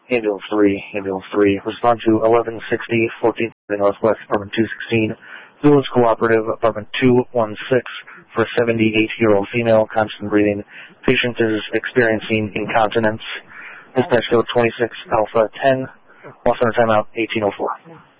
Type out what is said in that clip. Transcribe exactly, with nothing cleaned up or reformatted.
Ambulance three, Ambulance three, respond to eleven sixty, fourteenth Northwest, apartment two sixteen, Village Cooperative, apartment two one six, for a seventy-eight-year-old female, constant breathing. Patient is experiencing incontinence. Dispatch code twenty-six Alpha ten, lost center timeout eighteen oh four.